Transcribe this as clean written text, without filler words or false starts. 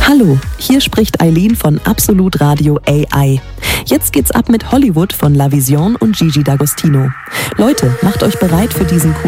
Hallo, hier spricht Eileen von Absolut Radio AI. Jetzt geht's ab mit Hollywood von La Vision und Gigi D'Agostino. Leute, macht euch bereit für diesen coolen